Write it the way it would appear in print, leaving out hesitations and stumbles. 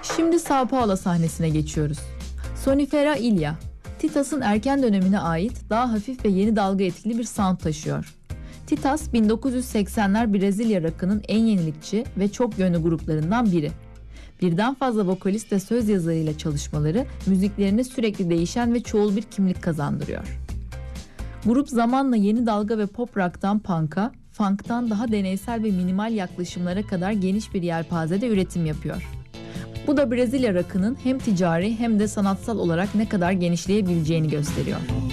Şimdi São Paulo sahnesine geçiyoruz. Sonifera Ilha, Titas'ın erken dönemine ait daha hafif ve yeni dalga etkili bir sound taşıyor. Titas 1980'ler Brezilya rock'ının en yenilikçi ve çok yönlü gruplarından biri. Birden fazla vokalist ve söz yazarıyla çalışmaları müziklerine sürekli değişen ve çoğul bir kimlik kazandırıyor. Grup zamanla yeni dalga ve pop rock'tan punk'a, funk'tan daha deneysel ve minimal yaklaşımlara kadar geniş bir yelpazede üretim yapıyor. Bu da Brezilya rock'ının hem ticari hem de sanatsal olarak ne kadar genişleyebileceğini gösteriyor.